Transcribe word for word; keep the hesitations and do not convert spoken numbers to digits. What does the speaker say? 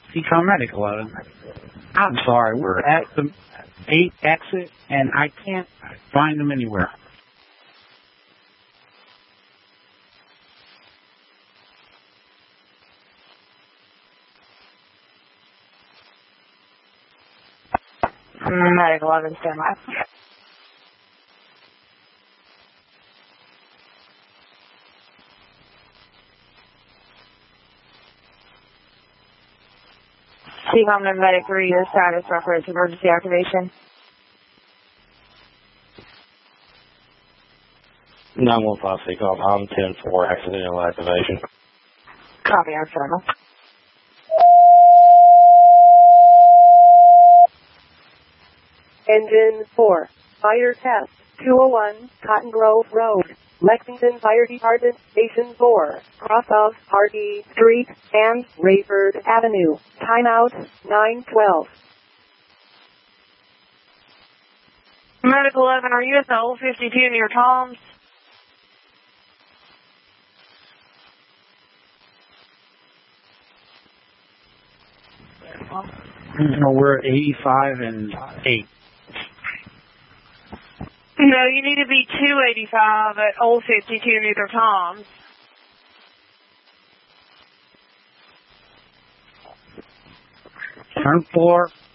Seacom Medic eleven. I'm sorry, we're at the eight exit, and I can't find them anywhere. Medic eleven, stand by. Seacom to Medic three, your status reference emergency activation. nine one five Seacom, I'm ten four, accidental activation. Copy, I'm Thermal. Engine four, fire test, two oh one, Cotton Grove Road, Lexington Fire Department, Station four, cross of Hardy Street and Rayford Avenue. Timeout, nine twelve. Medic eleven, are you at the old fifty-two near Tom's? No, we're at eighty-five and eight. No, you need to be two eighty-five at old fifty-two near Tom's. Turn four,